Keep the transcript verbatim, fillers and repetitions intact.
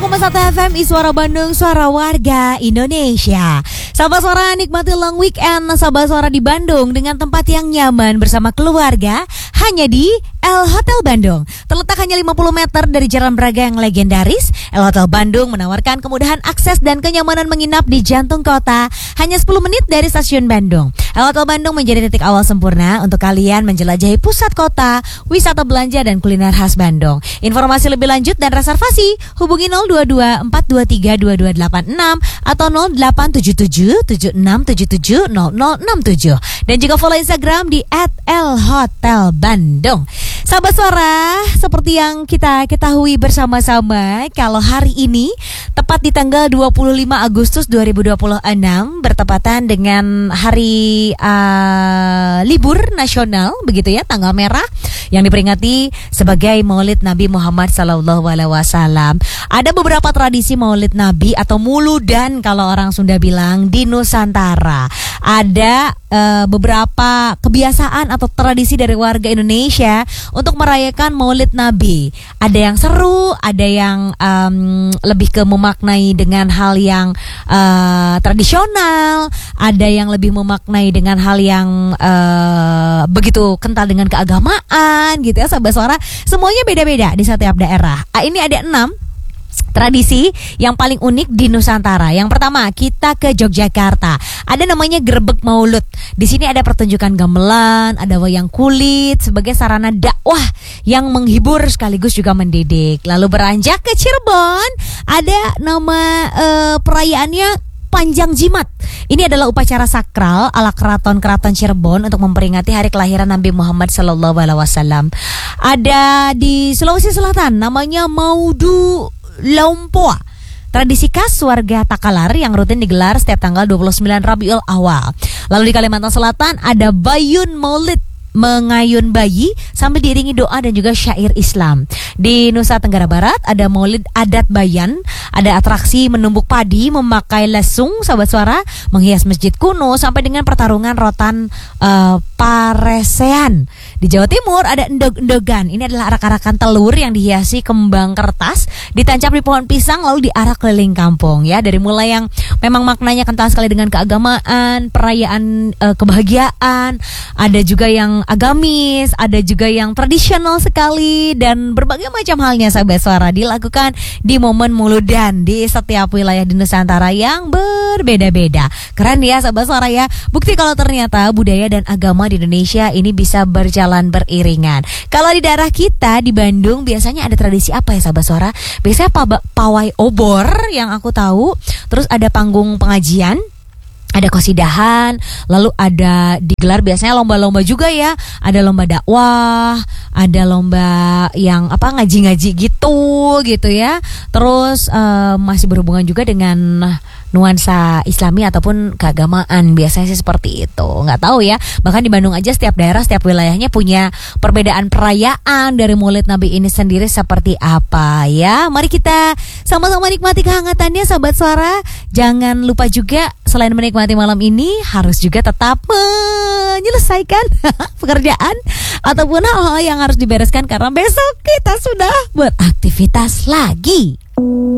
koma satu F M Suara Bandung, suara warga Indonesia. Sahabat Suara, nikmati long weekend Sahabat Suara di Bandung dengan tempat yang nyaman bersama keluarga hanya di El Hotel Bandung. Terletak hanya lima puluh meter dari Jalan Braga yang legendaris, El Hotel Bandung menawarkan kemudahan akses dan kenyamanan menginap di jantung kota, hanya sepuluh menit dari stasiun Bandung. El Hotel Bandung menjadi titik awal sempurna untuk kalian menjelajahi pusat kota, wisata belanja dan kuliner khas Bandung. Informasi lebih lanjut dan reservasi hubungi nol dua dua empat dua tiga dua dua delapan enam atau nol delapan tujuh tujuh tujuh enam tujuh tujuh nol nol enam tujuh, dan juga follow Instagram di et el hotel bandung. Sahabat Suara, seperti yang kita ketahui bersama-sama, kalau hari ini tepat di tanggal dua puluh lima Agustus dua ribu dua puluh enam bertepatan dengan hari uh, libur nasional, begitu ya, tanggal merah yang diperingati sebagai Maulid Nabi Muhammad sallallahu alaihi wasallam. Ada beberapa tradisi Maulid Nabi atau muludan kalau orang Sunda bilang di Nusantara. Ada uh, beberapa kebiasaan atau tradisi dari warga Indonesia untuk merayakan Maulid Nabi. Ada yang seru, ada yang um, lebih ke memaknai dengan hal yang uh, tradisional, ada yang lebih memaknai dengan hal yang uh, begitu kental dengan keagamaan, gitu ya Sahabat Suara. Semuanya beda-beda di setiap daerah. Ah, ini ada enam tradisi yang paling unik di Nusantara. Yang pertama, kita ke Yogyakarta. Ada namanya Grebeg Maulud. Di sini ada pertunjukan gamelan, ada wayang kulit sebagai sarana dakwah yang menghibur sekaligus juga mendidik. Lalu beranjak ke Cirebon, ada nama uh, perayaannya Panjang Jimat. Ini adalah upacara sakral ala keraton-keraton Cirebon untuk memperingati hari kelahiran Nabi Muhammad sallallahu alaihi wasallam. Ada di Sulawesi Selatan namanya Maudu Lompoa, tradisi khas warga Takalar yang rutin digelar setiap tanggal dua puluh sembilan Rabiul Awal. Lalu di Kalimantan Selatan ada Bayun Maulid, mengayun bayi sambil diiringi doa dan juga syair Islam. Di Nusa Tenggara Barat ada Maulid Adat Bayan, ada atraksi menumbuk padi memakai lesung Sahabat Suara, menghias masjid kuno sampai dengan pertarungan rotan uh, paresean. Di Jawa Timur ada endog-endogan. Ini adalah arak-arakan telur yang dihiasi kembang kertas, ditancap di pohon pisang lalu diarak keliling kampung ya. Dari mulai yang memang maknanya kental sekali dengan keagamaan, perayaan uh, kebahagiaan, ada juga yang agamis, ada juga yang tradisional sekali, dan berbagai macam halnya Sahabat Suara dilakukan di momen muludan di setiap wilayah di Nusantara yang berbeda-beda. Keren ya Sahabat Suara ya. Bukti kalau ternyata budaya dan agama di Indonesia ini bisa berjalan beriringan. Kalau di daerah kita di Bandung biasanya ada tradisi apa ya Sahabat Suara? Biasanya pa- pawai obor yang aku tahu, terus ada panggung pengajian, ada qasidahan, lalu ada digelar biasanya lomba-lomba juga ya. Ada lomba dakwah, ada lomba yang apa ngaji-ngaji gitu gitu ya. Terus uh, masih berhubungan juga dengan nuansa Islami ataupun keagamaan, biasanya sih seperti itu. Nggak tahu ya, bahkan di Bandung aja setiap daerah, setiap wilayahnya punya perbedaan perayaan dari Maulid Nabi ini sendiri seperti apa ya. Mari kita sama-sama nikmati kehangatannya Sahabat Suara. Jangan lupa juga selain menikmati malam ini harus juga tetap menyelesaikan pekerjaan ataupun hal-hal yang harus dibereskan karena besok kita sudah beraktivitas lagi.